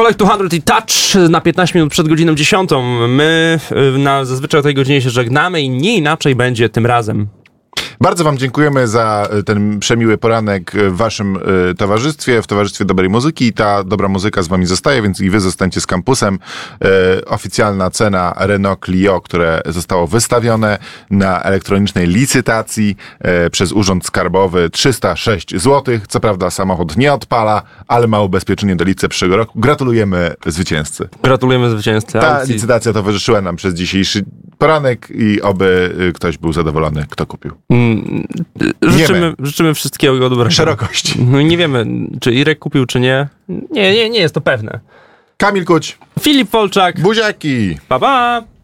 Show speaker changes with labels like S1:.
S1: Collect 200 i Touch na 15 minut przed godziną 10. My zazwyczaj o tej godzinie się żegnamy i nie inaczej będzie tym razem.
S2: Bardzo wam dziękujemy za ten przemiły poranek w waszym towarzystwie, w towarzystwie dobrej muzyki. Ta dobra muzyka z wami zostaje, więc i wy zostańcie z kampusem. Oficjalna cena Renault Clio, które zostało wystawione na elektronicznej licytacji przez Urząd Skarbowy, 306 zł. Co prawda samochód nie odpala, ale ma ubezpieczenie do licy przyszłego roku. Gratulujemy zwycięzcy.
S1: Gratulujemy zwycięzcy.
S2: Ta licytacja towarzyszyła nam przez dzisiejszy poranek i oby ktoś był zadowolony, kto kupił.
S1: Życzymy wszystkiego dobrego.
S2: Szerokości.
S1: No nie wiemy, czy Irek kupił, czy nie. Nie jest to pewne.
S2: Kamil Kuć.
S1: Filip Folczak.
S2: Buziaki.
S1: Pa, pa!